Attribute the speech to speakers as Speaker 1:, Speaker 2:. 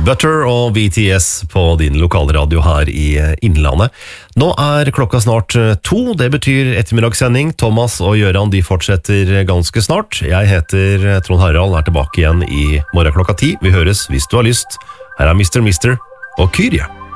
Speaker 1: Butter og BTS på din lokalradio her i Innlandet. Nå klokka snart 2, det betyr ettermiddagssending. Thomas og Gøran de fortsetter ganske snart. Jeg heter Trond Harald, tilbake igjen i morgen klokka 10. Vi høres hvis du har lyst. Her Mr. og Kyrie.